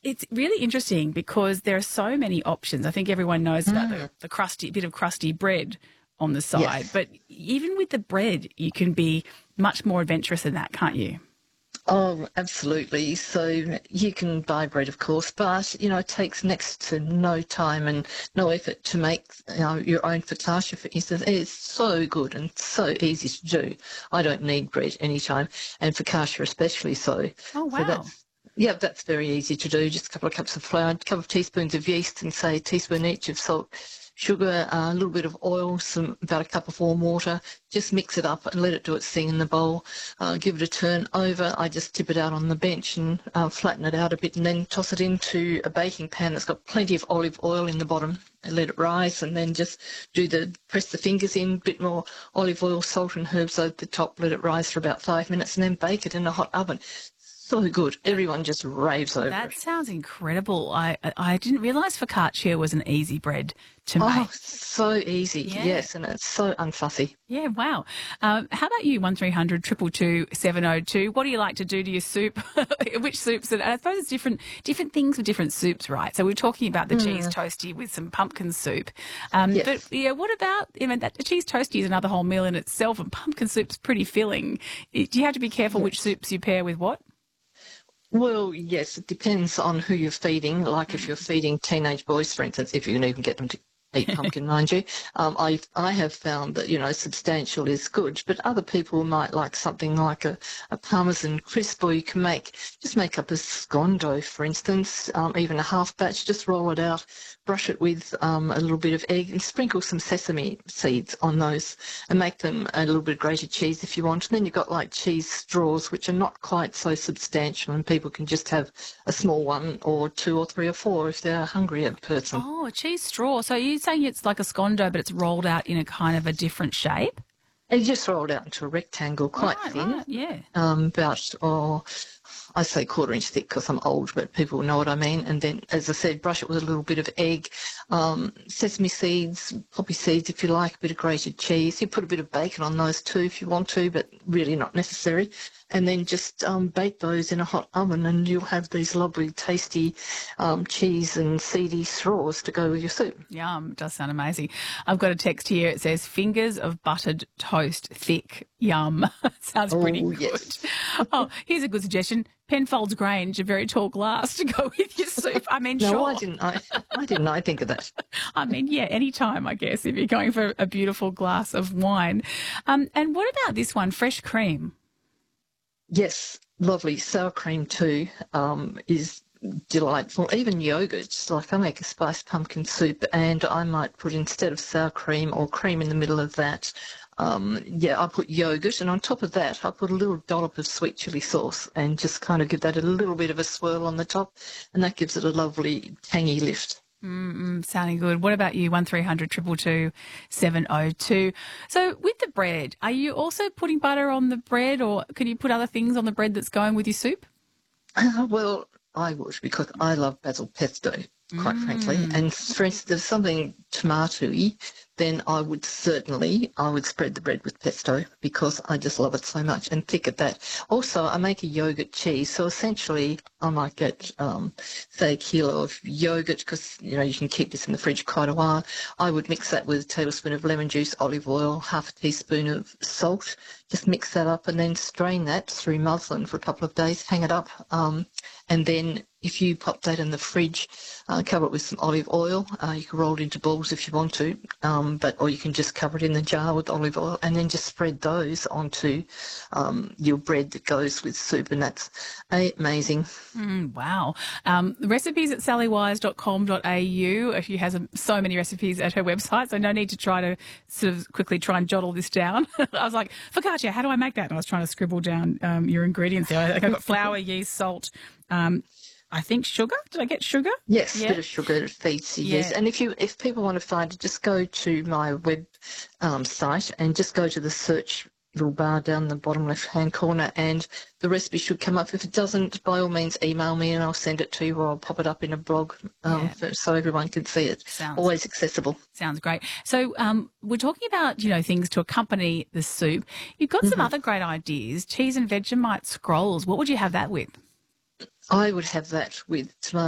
it's really interesting because there are so many options. I think everyone knows about the crusty bit of crusty bread on the side, Yes. but even with the bread, you can be much more adventurous than that, can't you? Oh, absolutely. So you can buy bread, of course, but, it takes next to no time and no effort to make, your own focaccia, for instance. It's so good and so easy to do. I don't need bread anytime, and focaccia especially so. Oh, So wow. that's very easy to do. Just a couple of cups of flour, a couple of teaspoons of yeast, and say a teaspoon each of salt, sugar, a little bit of oil, about a cup of warm water. Just mix it up and let it do its thing in the bowl. Give it a turn over. I just tip it out on the bench and flatten it out a bit, and then toss it into a baking pan that's got plenty of olive oil in the bottom, and let it rise, and then just press the fingers in, bit more olive oil, salt and herbs over the top, let it rise for about 5 minutes, and then bake it in a hot oven. So good. Everyone just raves over That it. sounds incredible. I didn't realise focaccia was an easy bread to Oh, make. so easy. Yeah. Yes, and it's so unfussy. Yeah, wow. How about you, 1300 222 702? What do you like to do to your soup? Which soups? And I suppose it's different things with different soups, right? So we're talking about the cheese toasty with some pumpkin soup. Yes. But yeah, what about, the cheese toasty is another whole meal in itself, and pumpkin soup's pretty filling. Do you have to be careful which soups you pair with what? Well, yes, it depends on who you're feeding. Like if you're feeding teenage boys, for instance, if you can even get them to eat pumpkin, mind you. I have found that, substantial is good, but other people might like something like a parmesan crisp, or you can just make up a scone dough, for instance, even a half batch, just roll it out, brush it with a little bit of egg and sprinkle some sesame seeds on those and make them a little bit of grated cheese if you want. And then you've got like cheese straws, which are not quite so substantial, and people can just have a small one or two or three or four if they're a hungrier person. Oh, a cheese straw. So you're saying it's like a scone dough, but it's rolled out in a kind of a different shape? And you just roll it out into a rectangle, quite thin, Right, yeah. about, I say quarter-inch thick because I'm old, but people know what I mean. And then, as I said, brush it with a little bit of egg, sesame seeds, poppy seeds if you like, a bit of grated cheese. You put a bit of bacon on those too if you want to, but really not necessary. And then just bake those in a hot oven, and you'll have these lovely, tasty cheese and seedy straws to go with your soup. Yum, does sound amazing. I've got a text here. It says fingers of buttered toast, thick. Yum. Sounds pretty good. Yes. Oh, here's a good suggestion. Penfolds Grange, a very tall glass to go with your soup. I mean, No, sure. why didn't I think of that? I mean, yeah, any time, I guess, if you're going for a beautiful glass of wine. And what about this one, fresh cream? Yes, lovely. Sour cream too is delightful. Even yogurt, like I make a spiced pumpkin soup, and I might put, instead of sour cream or cream in the middle of that, I put yogurt, and on top of that I put a little dollop of sweet chili sauce and just kind of give that a little bit of a swirl on the top, and that gives it a lovely tangy lift. Sounding good. What about you? 1300 222 702. So with the bread, are you also putting butter on the bread, or can you put other things on the bread that's going with your soup? Well, I would, because I love basil pesto, quite frankly. And for instance, if there's something tomatoey, then I would spread the bread with pesto, because I just love it so much, and thick at that. Also, I make a yogurt cheese, so essentially I might get, say, a kilo of yogurt, because, you can keep this in the fridge quite a while. I would mix that with a tablespoon of lemon juice, olive oil, half a teaspoon of salt. Just mix that up and then strain that through muslin for a couple of days, hang it up, and then if you pop that in the fridge, cover it with some olive oil. You can roll it into balls if you want to, or you can just cover it in the jar with olive oil, and then just spread those onto your bread that goes with soup, and that's amazing. Wow. The recipes at sallywise.com.au. She has so many recipes at her website, so no need to try to sort of quickly try and jot all this down. I was like, focaccia, how do I make that? And I was trying to scribble down your ingredients there. I've got flour, yeast, salt, I think sugar. Did I get sugar? Yes, Yeah. a bit of sugar feeds you, yes. And if people want to find it, just go to my web site and just go to the search little bar down the bottom left-hand corner, and the recipe should come up. If it doesn't, by all means, email me and I'll send it to you, or I'll pop it up in a blog so everyone can see it. Always accessible. Sounds great. So we're talking about, things to accompany the soup. You've got some other great ideas. Cheese and Vegemite scrolls. What would you have that with? I would have that with tomato